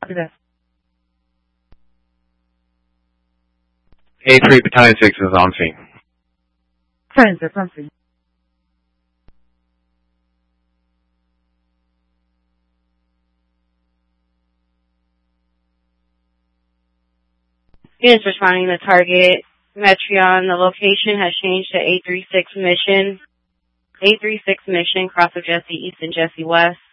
A3 Battalion 6 is on scene. Battalion 6 on scene. Units responding to target Metreon. The location has changed to A36 mission. A36 mission, cross of Jesse East and Jesse West.